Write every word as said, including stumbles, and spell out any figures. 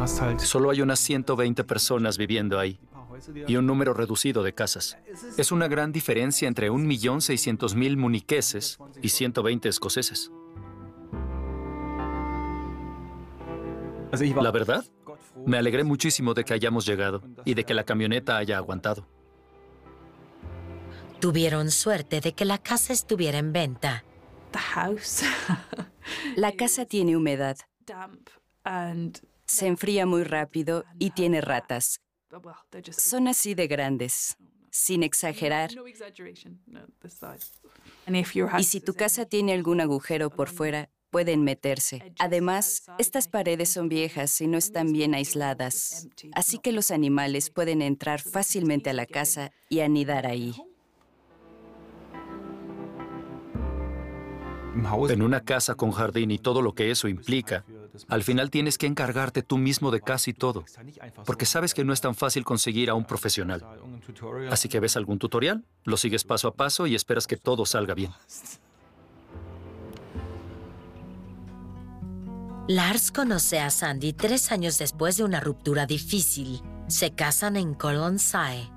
Solo hay unas ciento veinte personas viviendo ahí y un número reducido de casas. Es una gran diferencia entre un millón seiscientos mil muniqueses y ciento veinte escoceses. La verdad, me alegré muchísimo de que hayamos llegado y de que la camioneta haya aguantado. Tuvieron suerte de que la casa estuviera en venta. La casa tiene humedad. Se enfría muy rápido y tiene ratas. Son así de grandes, sin exagerar. Y si tu casa tiene algún agujero por fuera, pueden meterse. Además, estas paredes son viejas y no están bien aisladas, así que los animales pueden entrar fácilmente a la casa y anidar ahí. En una casa con jardín y todo lo que eso implica, al final tienes que encargarte tú mismo de casi todo, porque sabes que no es tan fácil conseguir a un profesional. Así que ves algún tutorial, lo sigues paso a paso y esperas que todo salga bien. Lars conoce a Sandy tres años después de una ruptura difícil. Se casan en Colonsay.